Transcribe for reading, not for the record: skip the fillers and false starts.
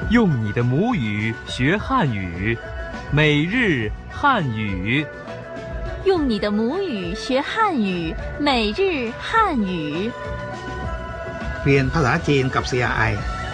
用你的母语学汉语，每日汉语。 用你的母语学汉语，每日汉语。 เรียนภาษาจีนกับ CRI